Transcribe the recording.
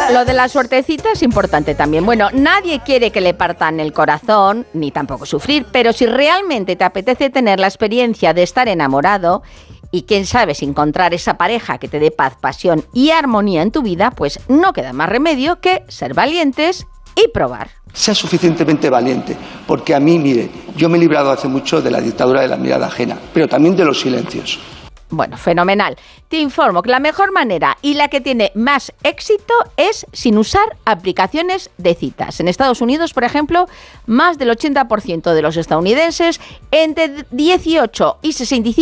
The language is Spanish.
Lo de la suertecita es importante también. Bueno, nadie quiere que le partan el corazón, ni tampoco sufrir, pero si realmente te apetece tener la experiencia de estar enamorado y quién sabe si encontrar esa pareja que te dé paz, pasión y armonía en tu vida, pues no queda más remedio que ser valientes y probar. Sea suficientemente valiente, porque a mí, mire, yo me he librado hace mucho de la dictadura de la mirada ajena, pero también de los silencios. Bueno, fenomenal. Te informo que la mejor manera y la que tiene más éxito es sin usar aplicaciones de citas. En Estados Unidos, por ejemplo, más del 80% de los estadounidenses entre 18 y 65